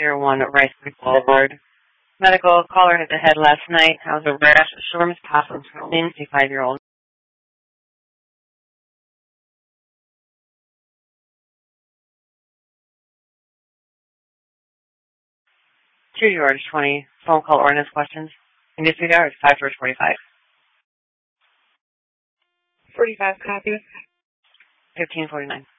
Pier 1 at Rice Creek Boulevard. Medical caller hit the head last night. Has a rash, shortness, possible swelling, 55-year-old. 2 George 20. Phone call ordinance questions. In disregard, 5 George 45. 45 copy. 1549.